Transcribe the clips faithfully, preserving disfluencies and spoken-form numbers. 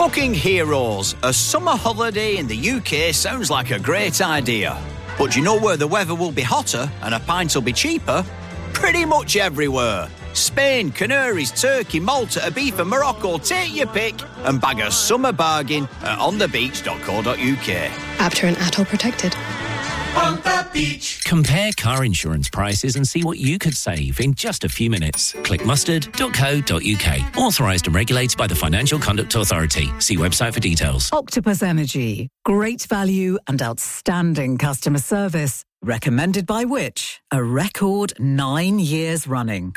Booking Heroes. A summer holiday in the U K sounds like a great idea. But do you know where the weather will be hotter and a pint will be cheaper? Pretty much everywhere. Spain, Canaries, Turkey, Malta, Ibiza, Morocco. Take your pick and bag a summer bargain at on the beach dot co dot U K. After and A T O protected. On the beach. Compare car insurance prices and see what you could save in just a few minutes. Click mustard dot co dot U K. Authorised and regulated by the Financial Conduct Authority. See website for details. Octopus Energy. Great value and outstanding customer service. Recommended by which? A record nine years running.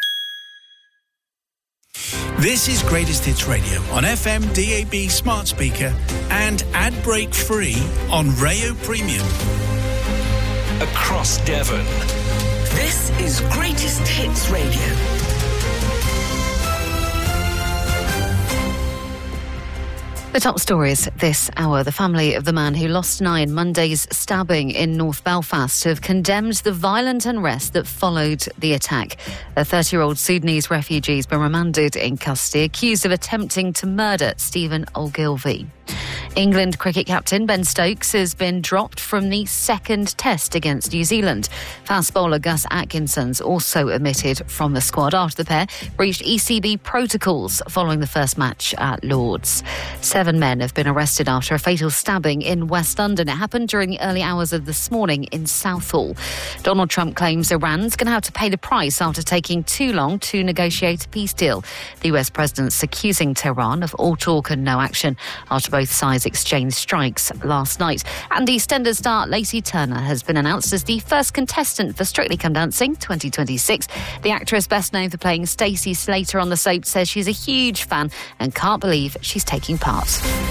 This is Greatest Hits Radio on F M, D A B, smart speaker and ad break free on Rayo Premium. Across Devon. This is Greatest Hits Radio. The top stories this hour. The family of the man who lost an eye in Monday's stabbing in North Belfast have condemned the violent unrest that followed the attack. A thirty-year-old Sudanese refugee has been remanded in custody, accused of attempting to murder Stephen Ogilvie. England cricket captain Ben Stokes has been dropped from the second test against New Zealand. Fast bowler Gus Atkinson's also omitted from the squad after the pair breached E C B protocols following the first match at Lord's. Seven men have been arrested after a fatal stabbing in West London. It happened during the early hours of this morning in Southall. Donald Trump claims Iran's going to have to pay the price after taking too long to negotiate a peace deal. The U S president's accusing Tehran of all talk and no action after both sides exchanged strikes last night. And EastEnders star Lacey Turner has been announced as the first contestant for Strictly Come Dancing twenty twenty-six. The actress, best known for playing Stacey Slater on the soap, says she's a huge fan and can't believe she's taking part.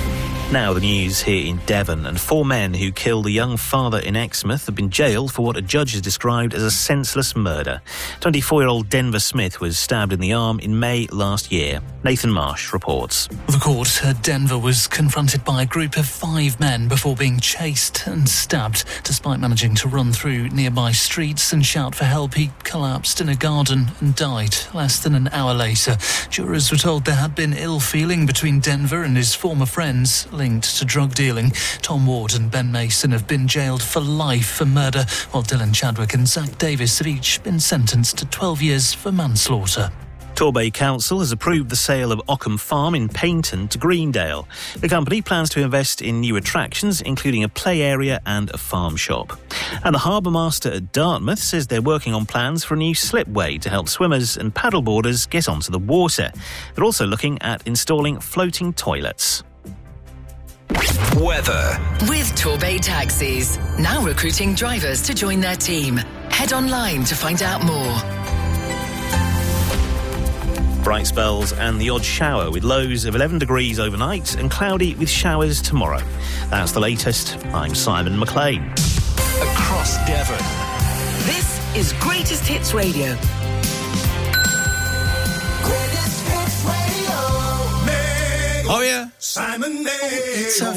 Now the news here in Devon, and four men who killed a young father in Exmouth have been jailed for what a judge has described as a senseless murder. twenty-four-year-old Denver Smith was stabbed in the arm in May last year. Nathan Marsh reports. The court at Denver was confronted by a group of five men before being chased and stabbed. Despite managing to run through nearby streets and shout for help, he collapsed in a garden and died less than an hour later. Jurors were told there had been ill feeling between Denver and his former friends linked to drug dealing. Tom Ward and Ben Mason have been jailed for life for murder, while Dylan Chadwick and Zach Davis have each been sentenced to twelve years for manslaughter. Torbay Council has approved the sale of Ockham Farm in Paignton to Greendale. The company plans to invest in new attractions, including a play area and a farm shop. And the harbour master at Dartmouth says they're working on plans for a new slipway to help swimmers and paddleboarders get onto the water. They're also looking at installing floating toilets. Weather. With Torbay Taxis. Now recruiting drivers to join their team. Head online to find out more. Bright spells and the odd shower with lows of eleven degrees overnight and cloudy with showers tomorrow. That's the latest. I'm Simon McLean. Across Devon. This is Greatest Hits Radio. Greatest Hits Radio. Oh, yeah. Simon Day. It's a